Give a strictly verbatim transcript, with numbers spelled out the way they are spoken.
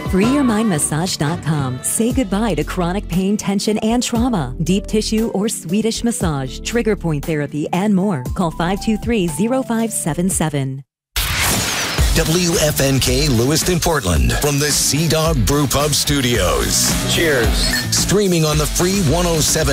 free your mind massage dot com. Say goodbye to chronic pain, tension, and trauma. Deep tissue or Swedish massage, trigger point therapy, and more. Call five two three, zero five seven seven. W F N K Lewiston, Portland, from the Sea Dog Brew Pub Studios. Cheers. Streaming on the free one oh seven